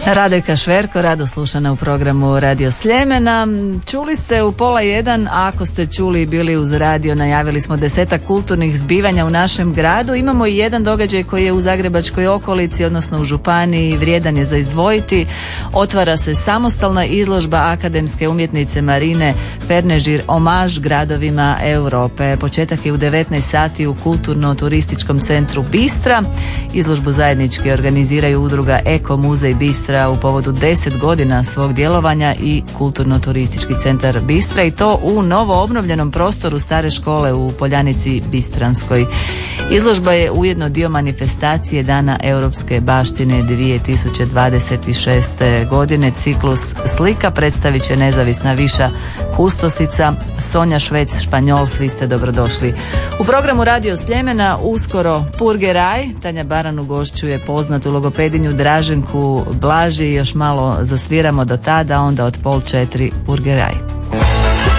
Radojka Šverko, rado slušana u programu Radio Sljemena. Čuli ste u 12:30, a ako ste čuli i bili uz radio, najavili smo 10 kulturnih zbivanja u našem gradu. Imamo i jedan događaj koji je u zagrebačkoj okolici, odnosno u županiji, vrijedan je za izdvojiti. Otvara se samostalna izložba akademske umjetnice Marine Fernežir Omaž gradovima Europe. Početak je u 19 sati u kulturno-turističkom centru Bistra. Izložbu zajednički organiziraju udruga Eko Muzej Bistra u povodu 10 godina svog djelovanja i kulturno-turistički centar Bistra, i to u novo obnovljenom prostoru stare škole u Poljanici Bistranskoj. Izložba je ujedno dio manifestacije Dana europske baštine 2026. godine. Ciklus slika predstavit će nezavisna viša kustosica Sonja Švec-Španjol. Svi ste dobrodošli. U programu Radio Sljemena uskoro Purgeraj. Tanja Baran ugošćuje poznatu logopedinju Draženku Blaži. Još malo zasviramo do tada, onda od 3:30 Purgeraj.